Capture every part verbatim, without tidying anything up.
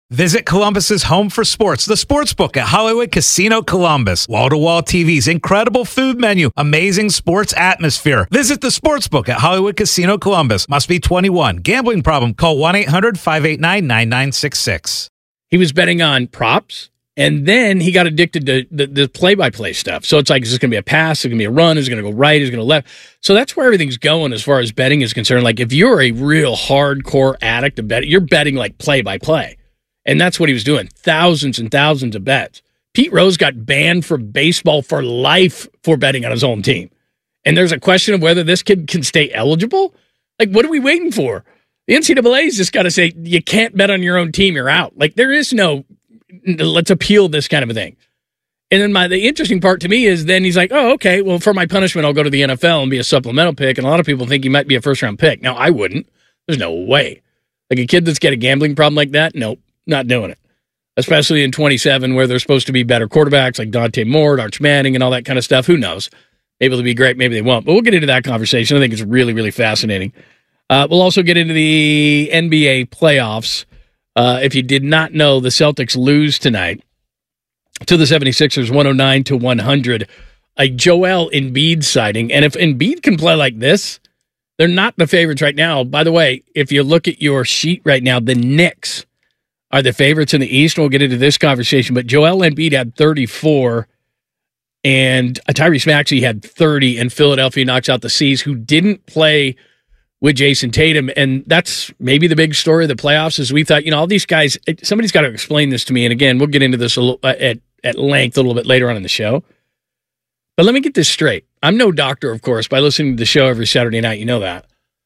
Visit Columbus's home for sports, the Sportsbook at Hollywood Casino Columbus. Wall-to-wall T Vs, incredible food menu, amazing sports atmosphere. Visit the Sportsbook at Hollywood Casino Columbus. Must be twenty-one. Gambling problem? Call one eight hundred five eight nine nine nine six six. He was betting on props, and then he got addicted to the, the play-by-play stuff. So it's like, is this going to be a pass? Is it going to be a run? Is it going to go right? Is it going to left? So that's where everything's going as far as betting is concerned. Like, if you're a real hardcore addict of betting, you're betting like play-by-play. And that's what he was doing. Thousands and thousands of bets. Pete Rose got banned from baseball for life for betting on his own team. And there's a question of whether this kid can stay eligible. Like, what are we waiting for? The N C double A's just got to say, you can't bet on your own team, you're out. Like, there is no, let's appeal this kind of a thing. And then my the interesting part to me is then he's like, oh, okay, well, for my punishment, I'll go to the N F L and be a supplemental pick. And a lot of people think he might be a first-round pick. Now, I wouldn't. There's no way. Like, a kid that's got a gambling problem like that, nope. Not doing it, especially in twenty-seven where they're supposed to be better quarterbacks like Dante Moore, Arch Manning, and all that kind of stuff. Who knows? Maybe they'll be great, maybe they won't. But we'll get into that conversation. I think it's really, really fascinating. Uh, we'll also get into the N B A playoffs. Uh, if you did not know, the Celtics lose tonight to the seventy-sixers, one oh nine to one hundred. A Joel Embiid sighting. And if Embiid can play like this, they're not the favorites right now. By the way, if you look at your sheet right now, the Knicks are the favorites in the East. We'll get into this conversation, but Joel Embiid had thirty-four, and Tyrese Maxey had thirty, and Philadelphia knocks out the C's, who didn't play with Jason Tatum, and that's maybe the big story of the playoffs, is we thought, you know, all these guys, somebody's got to explain this to me, and again, we'll get into this a little, uh, at, at length a little bit later on in the show, but let me get this straight. I'm no doctor, of course. By listening to the show every Saturday night, you know that.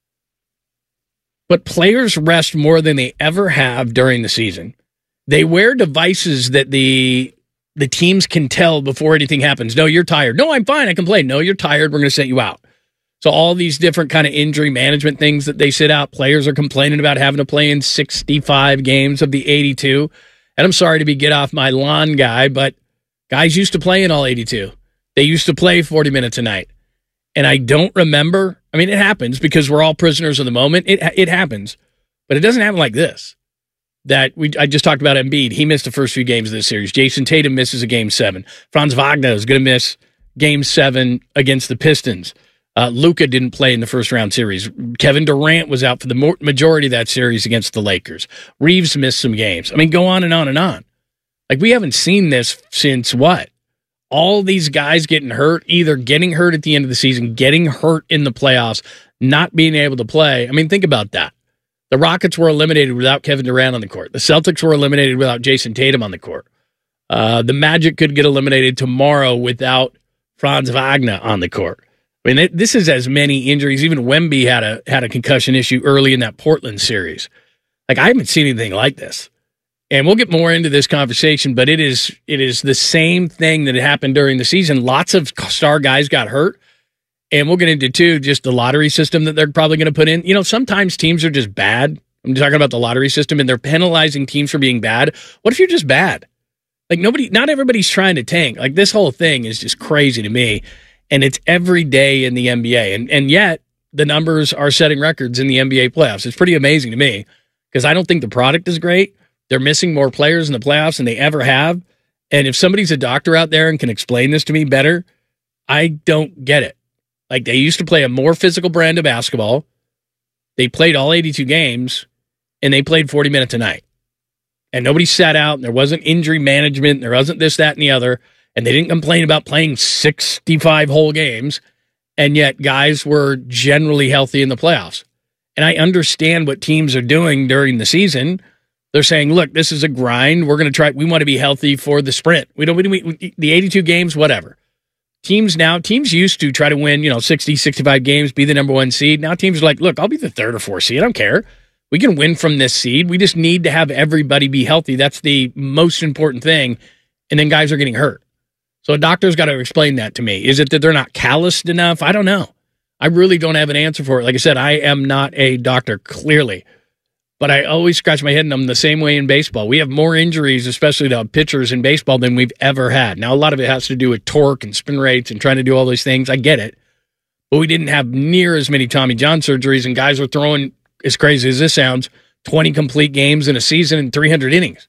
But players rest more than they ever have during the season. They wear devices that the the teams can tell before anything happens. No, you're tired. No, I'm fine. I can play. No, you're tired. We're going to set you out. So all these different kind of injury management things that they sit out, players are complaining about having to play in sixty-five games of the eighty-two. And I'm sorry to be get off my lawn guy, but guys used to play in all eighty-two. They used to play forty minutes a night. And I don't remember. I mean, it happens because we're all prisoners of the moment. It it happens. But it doesn't happen like this. That we I just talked about Embiid. He missed the first few games of this series. Jason Tatum misses a game seven. Franz Wagner is going to miss game seven against the Pistons. Uh, Luka didn't play in the first round series. Kevin Durant was out for the majority of that series against the Lakers. Reeves missed some games. I mean, go on and on and on. Like, we haven't seen this since what? All these guys getting hurt, either getting hurt at the end of the season, getting hurt in the playoffs, not being able to play. I mean, think about that. The Rockets were eliminated without Kevin Durant on the court. The Celtics were eliminated without Jason Tatum on the court. Uh, the Magic could get eliminated tomorrow without Franz Wagner on the court. I mean, it, this is as many injuries. Even Wemby had a had a concussion issue early in that Portland series. Like, I haven't seen anything like this. And we'll get more into this conversation, but it is it is the same thing that happened during the season. Lots of star guys got hurt. And we'll get into, too, just the lottery system that they're probably going to put in. You know, sometimes teams are just bad. I'm talking about the lottery system, and they're penalizing teams for being bad. What if you're just bad? Like, nobody, not everybody's trying to tank. Like, this whole thing is just crazy to me. And it's every day in the N B A. And, and yet, the numbers are setting records in the N B A playoffs. It's pretty amazing to me because I don't think the product is great. They're missing more players in the playoffs than they ever have. And if somebody's a doctor out there and can explain this to me better, I don't get it. Like, they used to play a more physical brand of basketball. They played all eighty-two games, and they played forty minutes a night. And nobody sat out, and there wasn't injury management, and there wasn't this, that, and the other. And they didn't complain about playing sixty-five whole games. And yet guys were generally healthy in the playoffs. And I understand what teams are doing during the season. They're saying, look, this is a grind. We're going to try. We want to be healthy for the sprint. We don't, we, we, the eighty-two games, whatever. Teams now, teams used to try to win, you know, sixty, sixty-five games, be the number one seed. Now teams are like, look, I'll be the third or fourth seed. I don't care. We can win from this seed. We just need to have everybody be healthy. That's the most important thing. And then guys are getting hurt. So a doctor's got to explain that to me. Is it that they're not calloused enough? I don't know. I really don't have an answer for it. Like I said, I am not a doctor, clearly. But I always scratch my head, and I'm the same way in baseball. We have more injuries, especially to pitchers in baseball, than we've ever had. Now, a lot of it has to do with torque and spin rates and trying to do all those things. I get it. But we didn't have near as many Tommy John surgeries, and guys were throwing, as crazy as this sounds, twenty complete games in a season and three hundred innings.